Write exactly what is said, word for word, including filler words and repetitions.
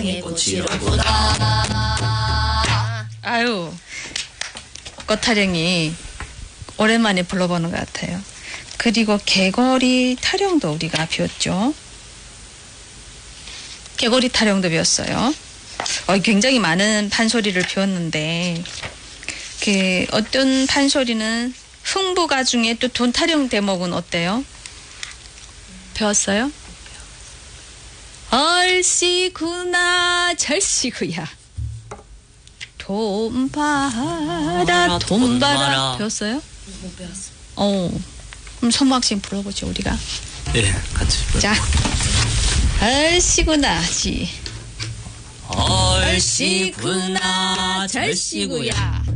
사랑의 꽃이로구나. 아유, 꽃타령이 오랜만에 불러보는 것 같아요. 그리고 개거리 타령도 우리가 배웠죠. 개거리 타령도 배웠어요. 어, 굉장히 많은 판소리를 배웠는데 그 어떤 판소리는 흥부가 중에 또 돈타령 대목은 어때요? 배웠어요? 얼씨구나 절씨구야 돈 받아 돈 받아 배웠어요? 못 배웠어. 어, 그럼 손막신 불러보죠 우리가. 예, 같이. 자, 얼씨구나 지. 얼씨구나 절씨구야